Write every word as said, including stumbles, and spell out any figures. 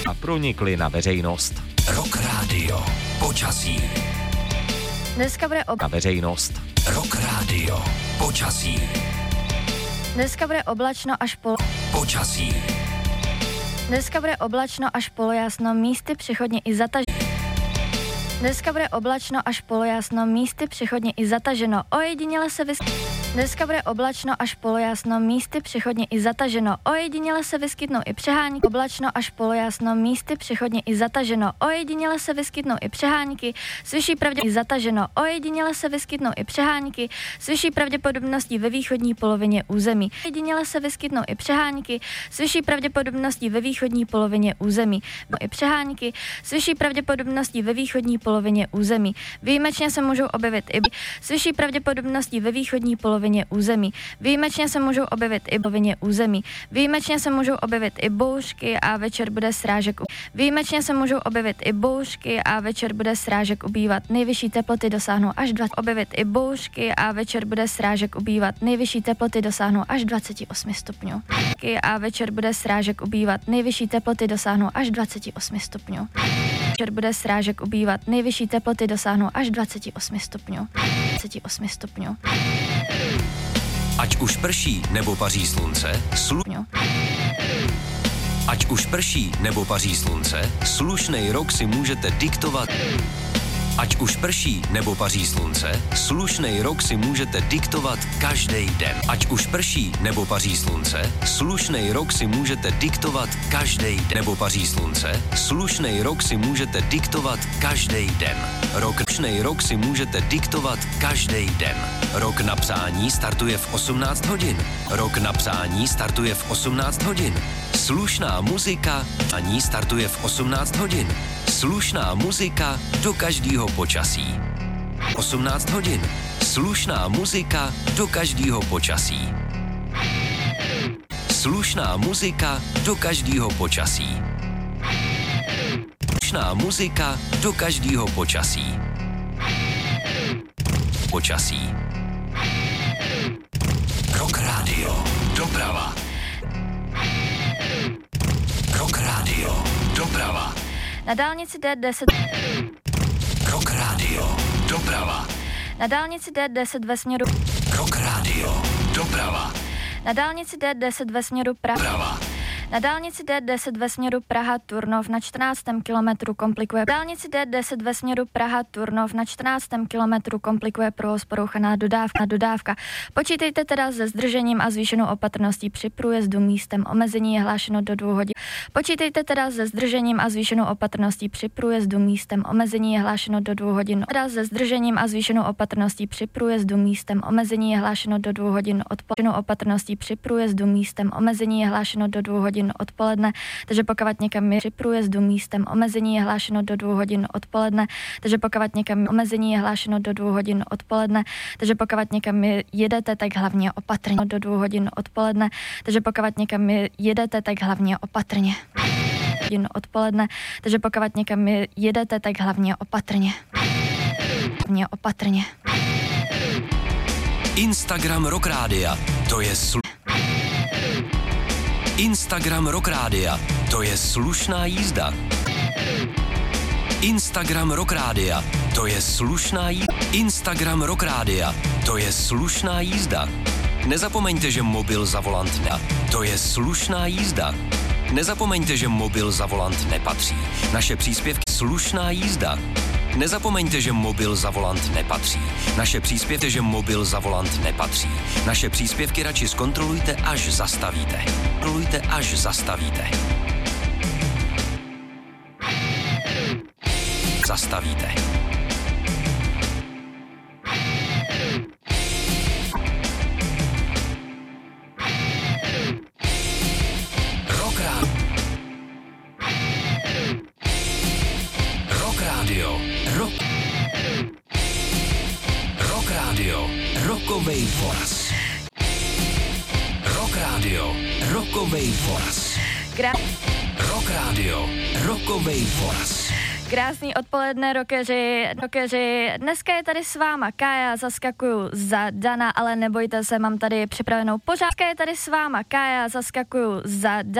a pronikly na veřejnost. Rock Radio. Počasí. Dneska bude ob... Na veřejnost. Rock Radio. Počasí. Dneska bude oblačno až pol... Počasí. Dneska bude oblačno až polojasno, místy přechodně i zataženo. Dneska bude oblačno až polojasno, místy přechodně i zataženo. Ojediněle se vyskytnou. Dneska bude oblačno až polojasno, místy přechodně i zataženo. Ojediněle se vyskytnou i přehánky. Oblačno až polojasno, místy přechodně i zataženo. Ojediněle se vyskytnou i přehánky. S vyšší pravděpodobností zataženo. Ojediněle se vyskytnou i přehánky. S vyšší pravděpodobností ve východní polovině území. Ojediněle se vyskytnou i přehánky. S vyšší pravděpodobností ve východní polovině území. No i přehánky. S vyšší pravděpodobností ve východní polovině území. Výjimečně se můžou objevit i s vyšší pravděpodobností ve východní polovině území. Výjimečně se můžou objevit i polovině území. Výjimečně se můžou objevit i bouřky a večer bude srážek. Výjimečně se můžou objevit i bouřky a večer bude srážek ubývat. Nejvyšší teploty dosáhnou až dvacet. Objevit i bouřky a večer bude srážek ubývat. Nejvyšší teploty dosáhnou až dvacet osm stupňů. A večer bude srážek ubývat. Nejvyšší teploty dosáhnou až dvacet osm stupňů. Večer bude srážek ubývat. Nejvyšší teploty dosáhnou až dvacet osm stupňů. dvacet osm stupňů. Ať už prší nebo paří slunce, slu... Ať už prší nebo paří slunce, slušnej rok si můžete diktovat. Ať už prší nebo paří slunce, slušnej rok si můžete diktovat každý den. Ať už prší nebo paří slunce, slušnej rok si můžete diktovat každý den. Nebo paří slunce, slušnej rok si můžete diktovat každý den. Ročnej rok si můžete diktovat každý den. Rok na přání startuje v osmnáct hodin. Rok na přání startuje v osmnáct hodin. Slušná muzika a ní startuje v osmnáct hodin. Slušná muzika do každého počasí. osmnáct hodin. Slušná muzika do každého počasí. Slušná muzika do každého počasí. Slušná muzika do každého počasí. Počasí. Rock Radio. Doprava. Rock Radio. Doprava. Na dálnici D deset. Rock Radio. Doprava. Na dálnici D deset ve směru. Rock Radio. Doprava. Na dálnici D deset ve směru Praha. Doprava. Na dálnici D deset ve směru Praha Turnov na čtrnáctém kilometru komplikuje. Dálnici D deset ve směru Praha Turnov na čtrnáctém kilometru komplikuje provoz porouchaná dodávka. dodávka. Počítejte teda se zdržením a zvýšenou opatrností při průjezdu místem. Omezení je hlášeno do dvou hodin. Počítejte teda se zdržením a zvýšenou opatrností při průjezdu místem. Omezení je hlášeno do dvou hodin. Teda se zdržením a zvýšenou opatrností při průjezdu místem. Omezení je hlášeno do dvou hodin. Odpolednou opatrností při průjezdu místem. Omezení je hlášeno do dvou hodin odpoledne, takže pokud někam je při průjezdu místem, omezení je hlášeno do dvou hodin odpoledne, takže pokud někam omezení je hlášeno do dvou hodin odpoledne, takže pokud někam jedete, tak hlavně opatrně do dvou hodin odpoledne, takže pokud někam jedete, tak hlavně opatrně. Hodin odpoledne, takže pokud někam jedete, tak hlavně opatrně. Hlavně opatrně. Instagram Rock Rádia, to je slu... Instagram Rock Rádia, to je slušná jízda. Instagram Rock Rádia, to je slušná jízda. Instagram Rock Rádia, to je slušná jízda. Nezapomeňte, že mobil za volant ne. To je slušná jízda. Nezapomeňte, že mobil za volant nepatří. Naše příspěvky slušná jízda. Nezapomeňte, že mobil za volant nepatří. Naše příspěvky, že mobil za volant nepatří. Naše příspěvky radši zkontrolujte, až zastavíte. Kontrolujte, až zastavíte. Zastavíte. Rock Rádio. Rock Rádio. Rock. Rock Rádio. Rockovej foras. Rock Rádio. Rockovej foras. Krá... Rock Rádio. Rockovej foras. Krásný odpoledne, rockeři, rockeři. Dneska je tady s váma Kája, zaskakuju za Dana, ale nebojte se, mám tady připravenou pořádku. Dneska je tady s váma Kája, zaskakuju za Dana.